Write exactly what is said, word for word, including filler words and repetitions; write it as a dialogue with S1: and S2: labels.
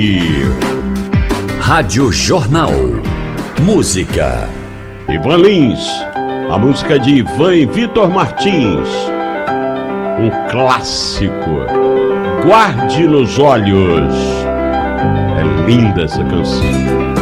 S1: Rádio Jornal. Música.
S2: Ivan Lins, a música de Ivan e Vitor Martins. Um clássico. Guarde nos olhos. É linda essa canção.